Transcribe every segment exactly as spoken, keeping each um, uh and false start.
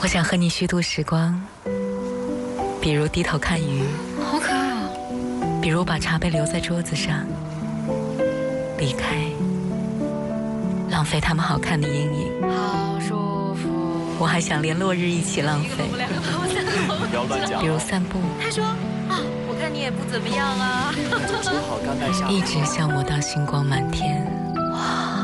我想和你虚度时光，比如低头看鱼， 好可爱哦。 比如把茶杯留在桌子上，离开，浪费他们好看的阴影。 好舒服。 我还想连落日一起浪费， 不要乱讲。 比如散步。 他说啊，我看你也不怎么样啊。 只好甘拜下。 一直消磨到星光满天。哇，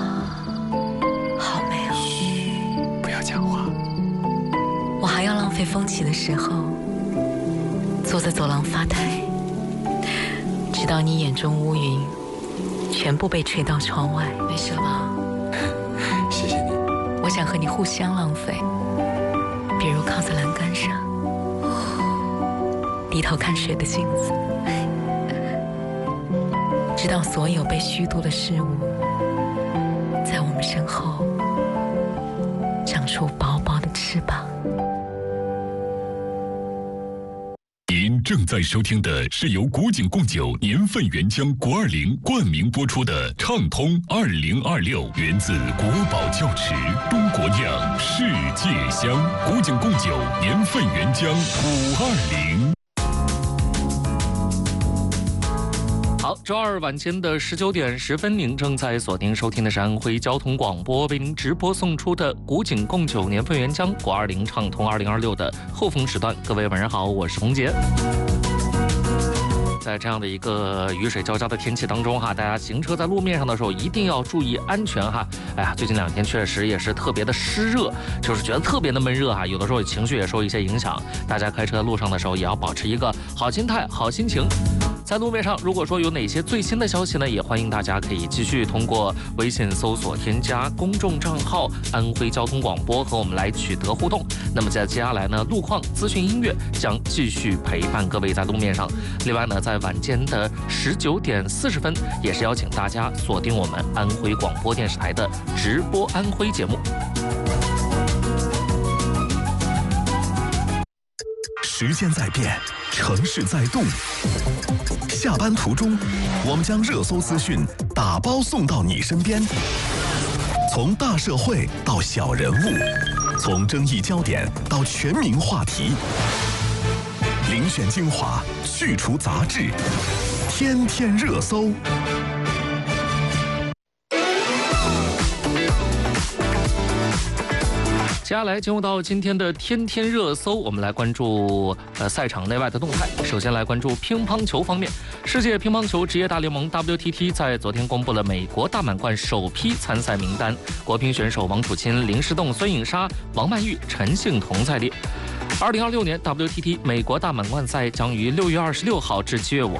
好美哦。 嘘，不要讲话。 我还要浪费风起的时候，坐在走廊发呆，直到你眼中乌云全部被吹到窗外。没事了吧？ 谢谢你。 我想和你互相浪费，比如靠在栏杆上，低头看水的镜子，直到所有被虚度的事物在我们身后长出薄薄的翅膀。 您正在收听的是由古井贡酒年份原浆国二零冠名播出的畅通二零二六，源自国宝窖池，中国酿，世界香。古井贡酒年份原浆五二零。 好，周二晚间的十九点十分，您正在锁定收听的是安徽交通广播为您直播送出的古井贡酒年份原浆国二零畅通二零二六的后风时段。各位晚上好，我是洪杰。在这样的一个雨水交加的天气当中哈，大家行车在路面上的时候一定要注意安全哈。哎呀，最近两天确实也是特别的湿热，就是觉得特别的闷热哈，有的时候情绪也受一些影响。大家开车在路上的时候也要保持一个好心态、好心情。在路面上，如果说有哪些最新的消息呢，也欢迎大家可以继续通过微信搜索添加公众账号安徽交通广播和我们来取得互动。那么在接下来呢，路况、资讯、音乐将继续陪伴各位在路面上。另外呢，在晚间的十九点四十分，也是邀请大家锁定我们安徽广播电视台的直播安徽节目。 时间在变，城市在动。下班途中，我们将热搜资讯打包送到你身边。从大社会到小人物，从争议焦点到全民话题，遴选精华，去除杂质，天天热搜。 接下来进入到今天的天天热搜，我们来关注呃赛场内外的动态。首先来关注乒乓球方面，世界乒乓球职业大联盟 W T T 在昨天公布了美国大满贯首批参赛名单，国乒选手王楚钦、林诗栋、孙颖莎、王曼玉、陈幸同在列。二零二六年 W T T 美国大满贯赛将于六月二十六号至七月五号